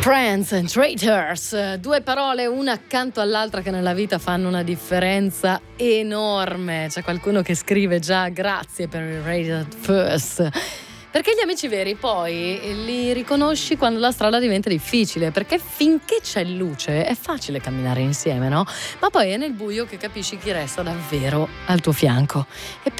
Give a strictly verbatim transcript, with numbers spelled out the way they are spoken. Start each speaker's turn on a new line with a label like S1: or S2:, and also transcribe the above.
S1: Friends and Traitors, due parole una accanto all'altra che nella vita fanno una differenza enorme. C'è qualcuno che scrive già grazie per il Rated First. Perché gli amici veri poi li riconosci quando la strada diventa difficile, perché finché c'è luce è facile camminare insieme, no? Ma poi è nel buio che capisci chi resta davvero al tuo fianco. E